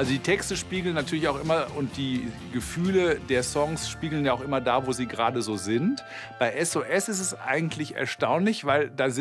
Also die Texte spiegeln natürlich auch immer und die Gefühle der Songs spiegeln ja auch immer da, wo sie gerade so sind. Bei SOS ist es eigentlich erstaunlich, weil da